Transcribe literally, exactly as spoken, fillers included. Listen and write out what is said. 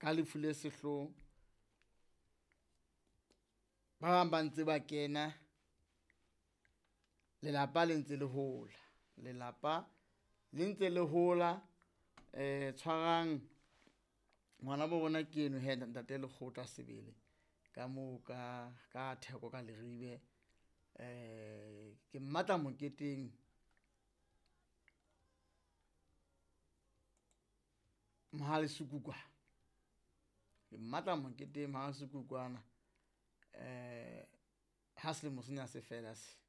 ka lefu le sehlooho, ba bang ba ntse ba kena, lelapa le ntse le hola, lelapa le ntse le hola, eh tshwarang ngwana bo bona ke eno he ntate Lekgotla Sebele ka moo ka ka theko ka Leribe, eh ke mmatla moketeng Mohale Sekukwana, ke mmatla moketeng Mohale Sekukwana, eh ha selemo sena se fela se.